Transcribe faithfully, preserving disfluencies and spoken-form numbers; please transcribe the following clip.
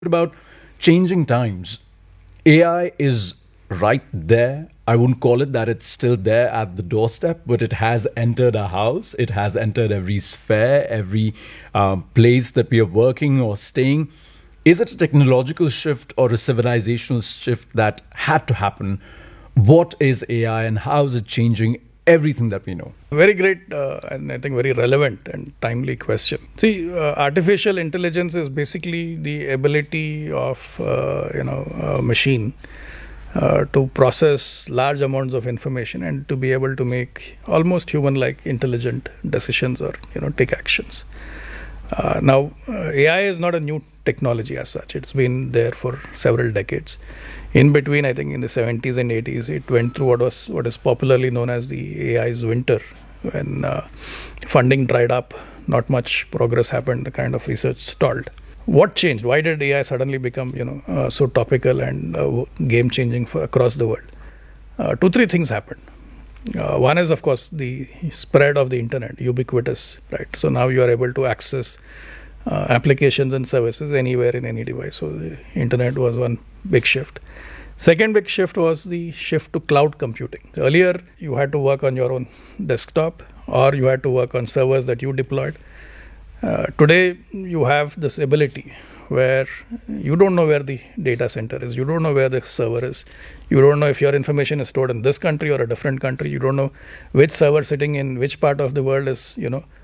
About changing times. A I is right there. I wouldn't call it that it's still there at the doorstep, but it has entered our house. It has entered every sphere, every um, place that we are working or staying. Is it a technological shift or a civilizational shift that had to happen? What is A I and how is it changing everything that we know? Very great uh, and I think very relevant and timely question. See, uh, artificial intelligence is basically the ability of uh, you know a machine uh, to process large amounts of information and to be able to make almost human-like intelligent decisions or you know take actions. Uh, now, uh, A I is not a new technology as such. It's been there for several decades. In between, I think in the seventies and eighties, it went through what was what is popularly known as the A I's winter, when uh, funding dried up, not much progress happened, the kind of research stalled. What changed? Why did A I suddenly become you know uh, so topical and uh, game-changing for across the world? Uh, two, three things happened. Uh, one is, of course, the spread of the internet, ubiquitous, right? So now you are able to access uh, applications and services anywhere in any device. So the internet was one big shift. Second big shift was the shift to cloud computing. Earlier, you had to work on your own desktop or you had to work on servers that you deployed. Uh, today, you have this ability where you don't know where the data center is. You don't know where the server is. You don't know if your information is stored in this country or a different country. You don't know which server sitting in which part of the world is, you know,